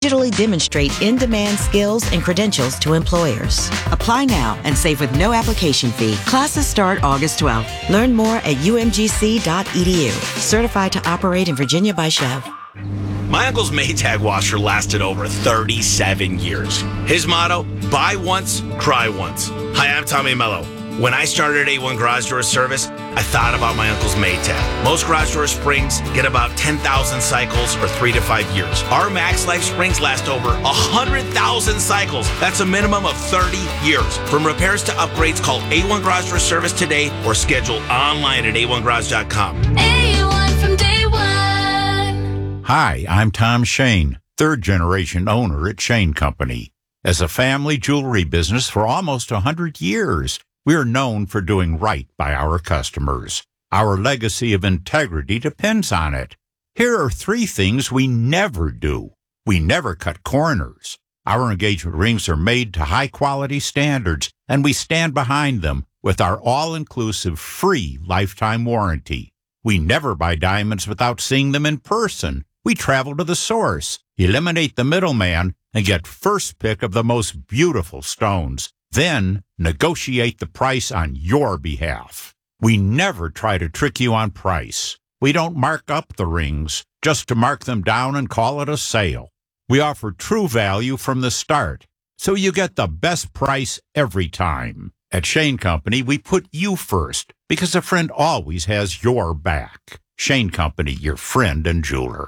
digitally demonstrate in-demand skills and credentials to employers. Apply now and save with no application fee. Classes start August 12th. Learn more at umgc.edu. Certified to operate in Virginia by Chev. My uncle's Maytag washer lasted over 37 years. His motto, buy once, cry once. Hi, I'm Tommy Mello. When I started A1 Garage Door Service, I thought about my uncle's Maytag. Most garage door springs get about 10,000 cycles or 3 to 5 years. Our Max Life springs last over 100,000 cycles. That's a minimum of 30 years. From repairs to upgrades, call A1 Garage Door Service today or schedule online at a1garage.com. A1 from day one. Hi, I'm Tom Shane, third-generation owner at Shane Company. As a family jewelry business for almost 100 years, we are known for doing right by our customers. Our legacy of integrity depends on it. Here are 3 things we never do. We never cut corners. Our engagement rings are made to high-quality standards, and we stand behind them with our all-inclusive free lifetime warranty. We never buy diamonds without seeing them in person. We travel to the source, eliminate the middleman, and get first pick of the most beautiful stones. Then negotiate the price on your behalf. We never try to trick you on price. We don't mark up the rings just to mark them down and call it a sale. We offer true value from the start, so you get the best price every time. At Shane Company, we put you first because a friend always has your back. Shane Company, your friend and jeweler.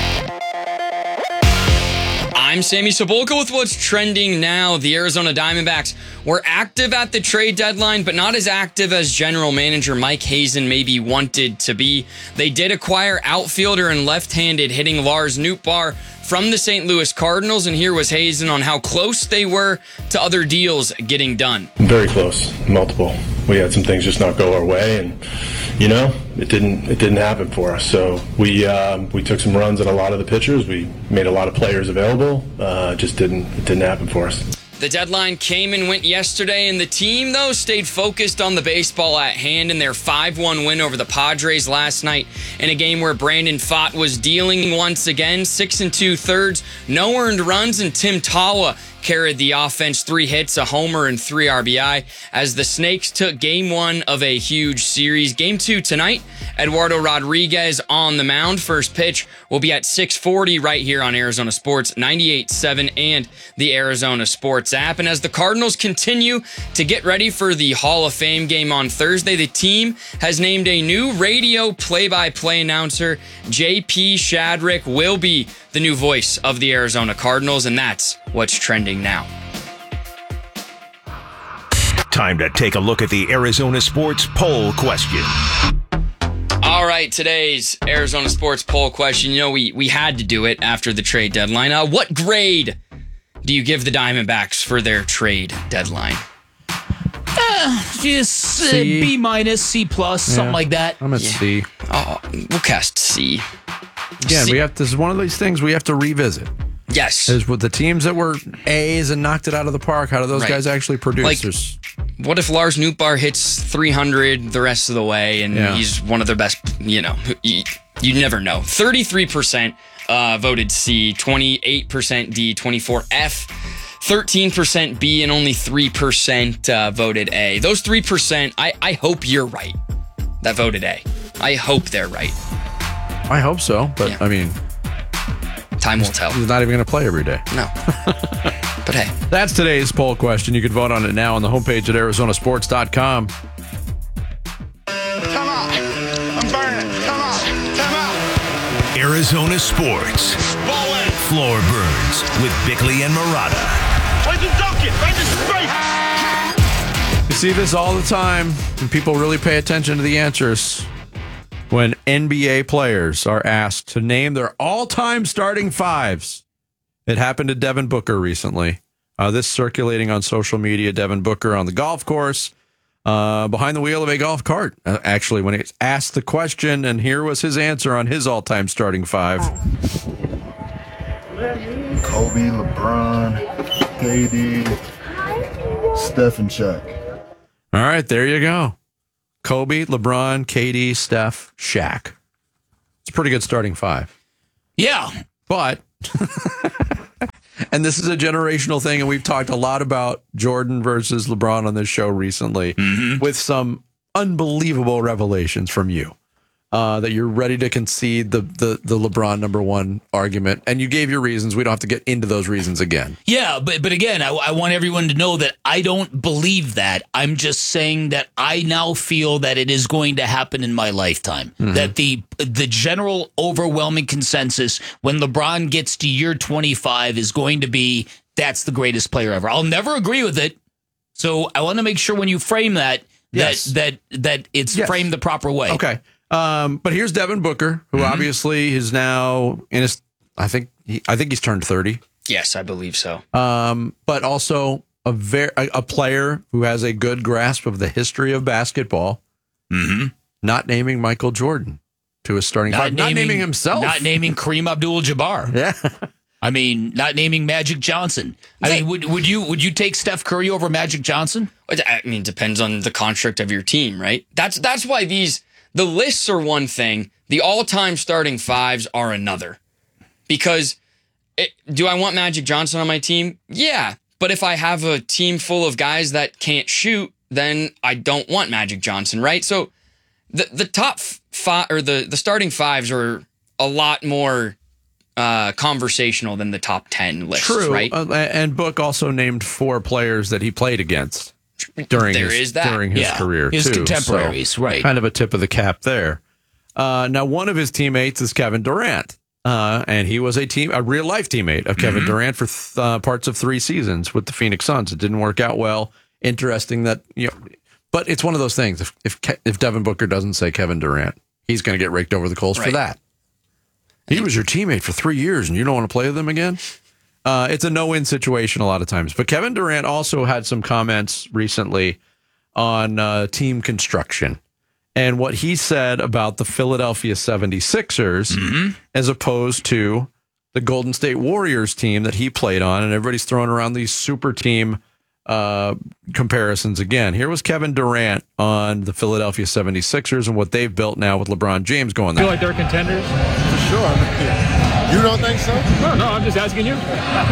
I'm Sammy Sobolka with what's trending now. The Arizona Diamondbacks were active at the trade deadline, but not as active as general manager Mike Hazen maybe wanted to be. They did acquire outfielder and left-handed hitting Lars Nootbaar from the St. Louis Cardinals, and here was Hazen on how close they were to other deals getting done. Very close, multiple. We had some things just not go our way, and it didn't happen for us. So we took some runs at a lot of the pitchers. We made a lot of players available. It didn't happen for us. The deadline came and went yesterday, and the team, though, stayed focused on the baseball at hand in their 5-1 win over the Padres last night in a game where Brandon Pfaadt was dealing once again, 6 2/3, no earned runs, and Tim Tawa carried the offense, 3 hits, a homer, and 3 RBI as the Snakes took Game 1 of a huge series. Game 2 tonight, Eduardo Rodriguez on the mound. First pitch will be at 6:40 right here on Arizona Sports 98.7 and the Arizona Sports app. And as the Cardinals continue to get ready for the Hall of Fame game on Thursday, the team has named a new radio play-by-play announcer. J.P. Shadrick will be the new voice of the Arizona Cardinals, and that's what's trending now. Time to take a look at the Arizona Sports poll question. All right, today's Arizona Sports poll question. We had to do it after the trade deadline. What grade do you give the Diamondbacks for their trade deadline? Just B minus, C plus, something like that. I'm at C. Oh, we'll cast C. Again, this is one of these things we have to revisit. Yes. Is with the teams that were A's and knocked it out of the park, how do those guys actually produce? What if Lars Nootbaar hits 300 the rest of the way and he's one of their best, you never know. 33% voted C, 28% D, 24% F, 13% B, and only 3% voted A. Those 3%, I hope you're right that voted A. I hope they're right. I hope so, but time will tell. He's not even going to play every day. No. But hey. That's today's poll question. You can vote on it now on the homepage at arizonasports.com. Come on. I'm burning. Come on. Come on. Arizona Sports. Floor Burns with Bickley and Murata. You see this all the time, and people really pay attention to the answers. When NBA players are asked to name their all-time starting fives. It happened to Devin Booker recently. This circulating on social media, Devin Booker on the golf course, behind the wheel of a golf cart. Actually, when he asked the question, and here was his answer on his all-time starting five. Kobe, LeBron, KD, Steph, and Shaq. All right, there you go. Kobe, LeBron, KD, Steph, Shaq. It's a pretty good starting five. Yeah. But And this is a generational thing, and we've talked a lot about Jordan versus LeBron on this show recently with some unbelievable revelations from you. That you're ready to concede the LeBron number one argument. And you gave your reasons. We don't have to get into those reasons again. Yeah, but again, I want everyone to know that I don't believe that. I'm just saying that I now feel that it is going to happen in my lifetime. That the general overwhelming consensus when LeBron gets to year 25 is going to be, that's the greatest player ever. I'll never agree with it. So I want to make sure when you frame that, that it's framed the proper way. Okay. But here's Devin Booker, who obviously is now in his. I think he's turned 30. Yes, I believe so. But also a player who has a good grasp of the history of basketball. Not naming Michael Jordan to his starting five. Not naming himself. Not naming Kareem Abdul-Jabbar. Yeah. I mean, not naming Magic Johnson. I mean, would you take Steph Curry over Magic Johnson? I mean, depends on the construct of your team, right? That's why the lists are one thing. The all-time starting fives are another. Because do I want Magic Johnson on my team? Yeah. But if I have a team full of guys that can't shoot, then I don't want Magic Johnson, right? So the top five or the starting fives are a lot more conversational than the top 10 lists, right? And Book also named 4 players that he played against during his career, his too. Contemporaries, so right? Kind of a tip of the cap there. Now, one of his teammates is Kevin Durant, and he was a real life teammate of Kevin Durant for parts of 3 seasons with the Phoenix Suns. It didn't work out well. Interesting that but it's one of those things. If Devin Booker doesn't say Kevin Durant, he's going to get raked over the coals for that. He was your teammate for 3 years, and you don't want to play with him again? It's a no-win situation a lot of times. But Kevin Durant also had some comments recently on team construction and what he said about the Philadelphia 76ers as opposed to the Golden State Warriors team that he played on. And everybody's throwing around these super team comparisons again. Here was Kevin Durant on the Philadelphia 76ers and what they've built now with LeBron James going there. Feel like they're contenders? For sure. You don't think so? No, I'm just asking you.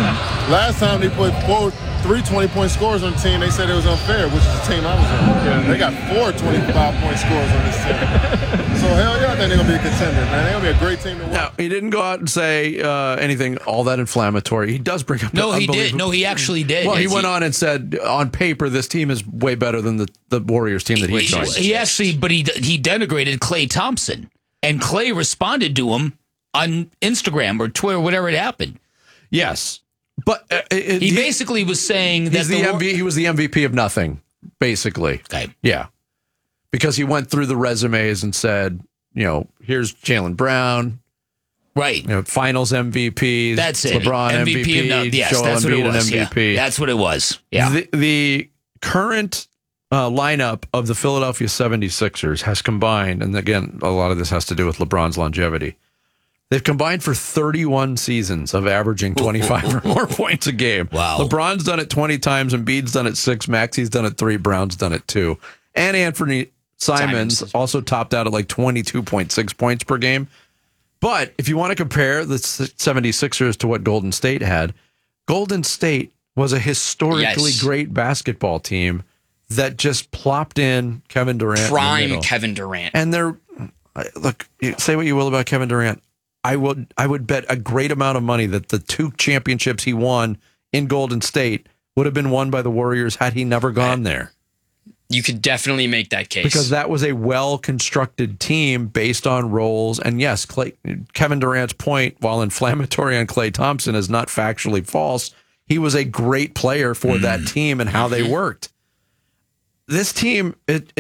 Last time they put 3 20-point scores on the team, they said it was unfair, which is the team I was on. Yeah. They got 4 25-point scores on this team. So, hell yeah, I think they're going to be a contender, man. They're going to be a great team to watch. Now, he didn't go out and say anything all that inflammatory. He does bring up No, he did. No, he actually did. Well, he went on and said, on paper, this team is way better than the Warriors team that he joined. He actually, but he denigrated Klay Thompson, and Klay responded to him on Instagram or Twitter, whatever it happened. Yes. But he basically was saying that he was the MVP of nothing, basically. Okay. Yeah. Because he went through the resumes and said, here's Jaylen Brown. Right. Finals MVP. That's it. LeBron MVP. Yes, Joel that's what Embiid it was. MVP. Yeah. That's what it was. Yeah. The current lineup of the Philadelphia 76ers has combined, and again, a lot of this has to do with LeBron's longevity. They've combined for 31 seasons of averaging 25 or more points a game. Wow. LeBron's done it 20 times, Embiid's done it 6, Maxi's done it 3, Brown's done it 2. And Anthony Simons also topped out at like 22.6 points per game. But if you want to compare the 76ers to what Golden State had, Golden State was a historically great basketball team that just plopped in Kevin Durant. Prime Kevin Durant. And look, say what you will about Kevin Durant. I would bet a great amount of money that the 2 championships he won in Golden State would have been won by the Warriors had he never gone there. You could definitely make that case. Because that was a well-constructed team based on roles. And yes, Kevin Durant's point, while inflammatory on Klay Thompson, is not factually false. He was a great player for that team and how they worked. This team,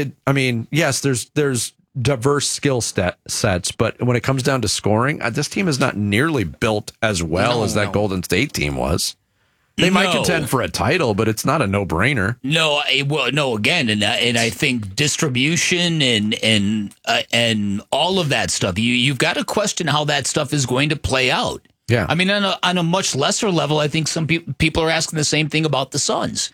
yes, there's diverse skill sets, but when it comes down to scoring, this team is not nearly built as well as that Golden State team was. They might contend for a title, but it's not a no-brainer. No, again, and I think distribution and all of that stuff, you've got to question how that stuff is going to play out. Yeah, I mean, on a much lesser level, I think some people are asking the same thing about the Suns.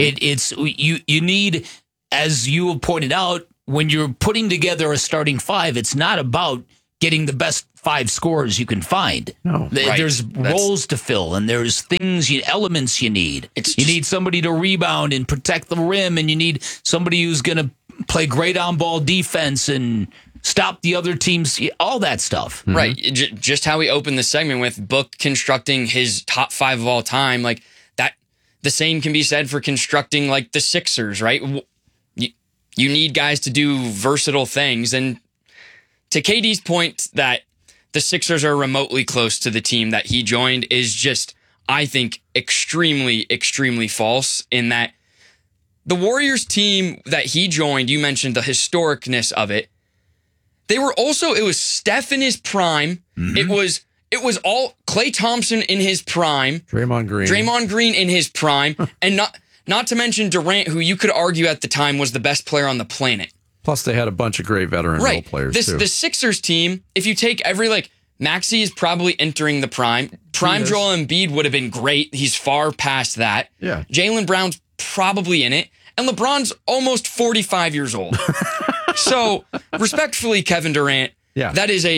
You need, as you have pointed out, when you're putting together a starting 5, it's not about getting the best 5 scorers you can find. No. There's roles to fill, and there's elements you need. You need somebody to rebound and protect the rim, and you need somebody who's going to play great on-ball defense and stop the other teams, all that stuff. Mm-hmm. Right. Just how we opened the segment with Book constructing his top 5 of all time, like that. The same can be said for constructing like the Sixers, right? You need guys to do versatile things, and to KD's point that the Sixers are remotely close to the team that he joined is just, I think, extremely, extremely false in that the Warriors team that he joined, you mentioned the historicness of it. It was Steph in his prime. Mm-hmm. It was all Klay Thompson in his prime. Draymond Green in his prime. And not to mention Durant, who you could argue at the time was the best player on the planet. Plus, they had a bunch of great veteran role players, too. The Sixers team, if you take Maxey is probably entering the prime. Prime Joel Embiid would have been great. He's far past that. Yeah. Jaylen Brown's probably in it. And LeBron's almost 45 years old. So, respectfully, Kevin Durant, that is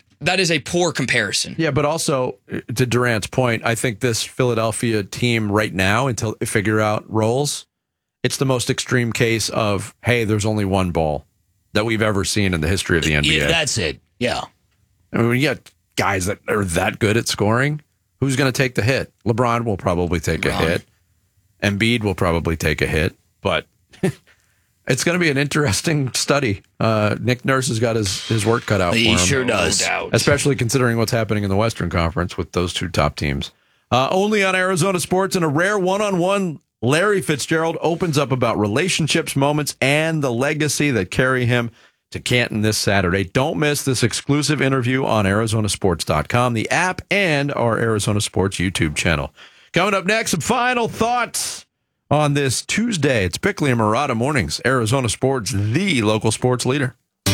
a poor comparison. Yeah, but also, to Durant's point, I think this Philadelphia team right now, until they figure out roles, it's the most extreme case of, hey, there's only one ball that we've ever seen in the history of the NBA. Yeah, that's it. Yeah. I mean, when you got guys that are that good at scoring, who's going to take the hit? LeBron will probably take a hit. Embiid will probably take a hit. But it's going to be an interesting study. Nick Nurse has got his work cut out for him. He sure does. Especially considering what's happening in the Western Conference with those 2 top teams. Only on Arizona Sports, in a rare one-on-one, Larry Fitzgerald opens up about relationships, moments, and the legacy that carry him to Canton this Saturday. Don't miss this exclusive interview on ArizonaSports.com, the app, and our Arizona Sports YouTube channel. Coming up next, some final thoughts on this Tuesday. It's Bickley and Murata Mornings, Arizona Sports, the local sports leader.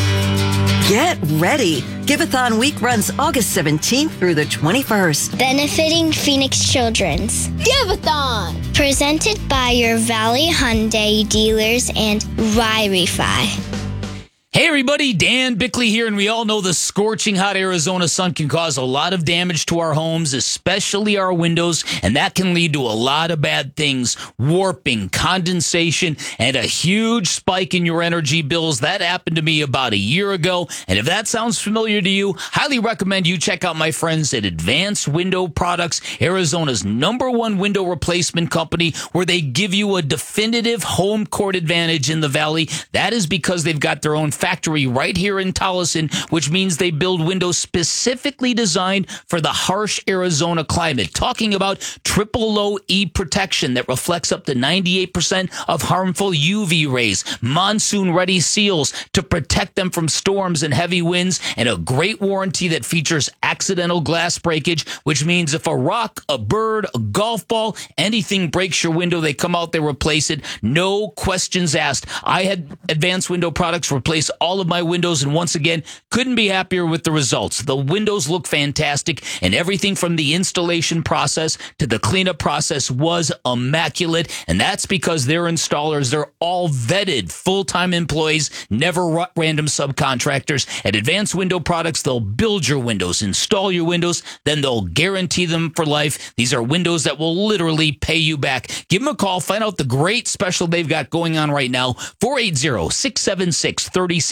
Get ready. Giveathon week runs August 17th through the 21st. Benefiting Phoenix Children's. Giveathon! Presented by your Valley Hyundai dealers and Ry-Refi. Hey everybody, Dan Bickley here, and we all know the scorching hot Arizona sun can cause a lot of damage to our homes, especially our windows, and that can lead to a lot of bad things: warping, condensation, and a huge spike in your energy bills. That happened to me about a year ago, and if that sounds familiar to you, highly recommend you check out my friends at Advanced Window Products, Arizona's #1 window replacement company, where they give you a definitive home court advantage in the Valley. That is because they've got their own factory right here in Tolleson, which means they build windows specifically designed for the harsh Arizona climate. Talking about triple low E protection that reflects up to 98% of harmful UV rays, monsoon ready seals to protect them from storms and heavy winds, and a great warranty that features accidental glass breakage, which means if a rock, a bird, a golf ball, anything breaks your window, they come out, they replace it. No questions asked. I had Advanced Window Products replace all of my windows, and once again, couldn't be happier with the results. The windows look fantastic, and everything from the installation process to the cleanup process was immaculate, and that's because their installers, they're all vetted full-time employees, never random subcontractors. At Advanced Window Products, they'll build your windows, install your windows, then they'll guarantee them for life. These are windows that will literally pay you back. Give them a call, find out the great special they've got going on right now. 480-676-3600,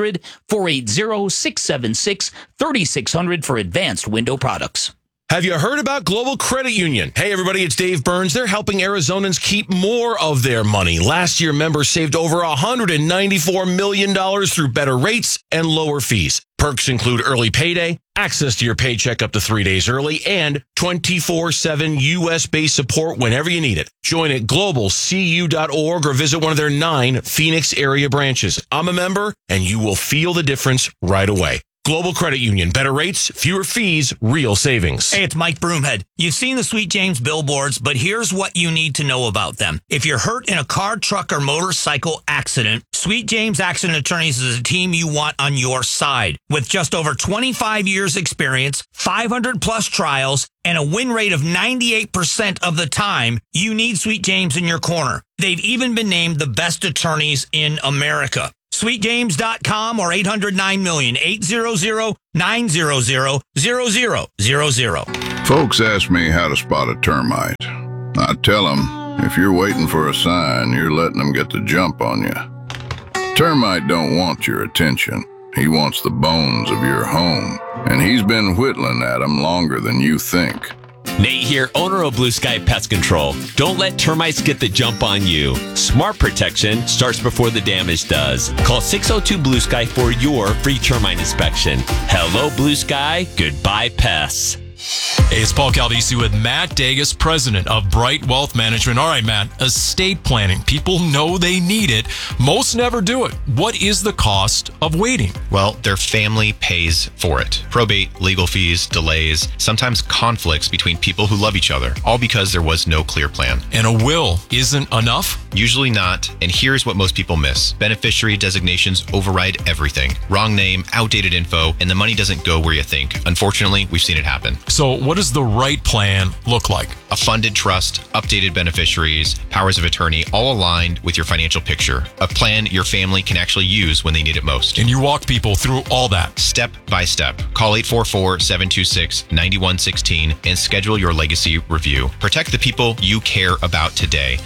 480-676-3600 for Advanced Window Products. Have you heard about Global Credit Union? Hey, everybody, it's Dave Burns. They're helping Arizonans keep more of their money. Last year, members saved over $194 million through better rates and lower fees. Perks include early payday, access to your paycheck up to 3 days early, and 24/7 U.S.-based support whenever you need it. Join at globalcu.org or visit one of their 9 Phoenix area branches. I'm a member, and you will feel the difference right away. Global Credit Union. Better rates, fewer fees, real savings. Hey, it's Mike Broomhead. You've seen the Sweet James billboards, but here's what you need to know about them. If you're hurt in a car, truck, or motorcycle accident, Sweet James Accident Attorneys is a team you want on your side. With just over 25 years experience, 500-plus trials, and a win rate of 98% of the time, you need Sweet James in your corner. They've even been named the best attorneys in America. SweetJames.com or 800-9-million, 800-900-0000. Folks ask me how to spot a termite. I tell them, if you're waiting for a sign, you're letting them get the jump on you. Termite don't want your attention. He wants the bones of your home, and he's been whittling at them longer than you think. Nate here, owner of Blue Sky Pest Control. Don't let termites get the jump on you. Smart protection starts before the damage does. Call 602-BLUE-SKY for your free termite inspection. Hello, Blue Sky. Goodbye, pests. Hey, it's Paul Caldisi with Matt Dagas, president of Bright Wealth Management. All right, Matt, estate planning. People know they need it. Most never do it. What is the cost of waiting? Well, their family pays for it. Probate, legal fees, delays, sometimes conflicts between people who love each other, all because there was no clear plan. And a will isn't enough? Usually not, and here's what most people miss. Beneficiary designations override everything. Wrong name, outdated info, and the money doesn't go where you think. Unfortunately, we've seen it happen. So what does the right plan look like? A funded trust, updated beneficiaries, powers of attorney, all aligned with your financial picture. A plan your family can actually use when they need it most. And you walk people through all that. Step by step. Call 844-726-9116 and schedule your legacy review. Protect the people you care about today.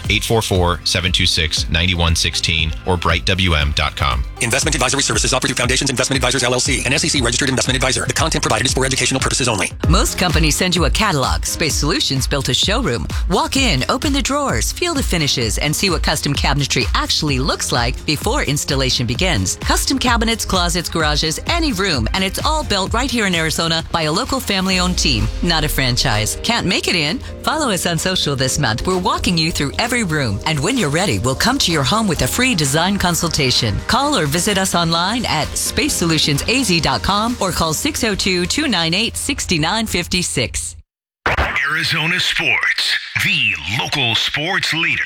844-726-9116 or brightwm.com. Investment advisory services offered through Foundations Investment Advisors, LLC, an SEC-registered investment advisor. The content provided is for educational purposes only. Most companies send you a catalog. Space Solutions built a showroom. Walk in, open the drawers, feel the finishes, and see what custom cabinetry actually looks like before installation begins. Custom cabinets, closets, garages, any room, and it's all built right here in Arizona by a local family-owned team, not a franchise. Can't make it in? Follow us on social this month. We're walking you through every room, and when you're ready, we'll come to your home with a free design consultation. Call or visit us online at spacesolutionsaz.com or call 602-298-6956. Arizona Sports, the local sports leader.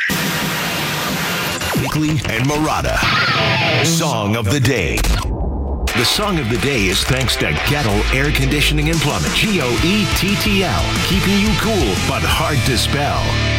Bickley and Murata. Song of the Day. The song of the day is thanks to Gettle Air Conditioning and Plumbing. GOETTL, keeping you cool but hard to spell.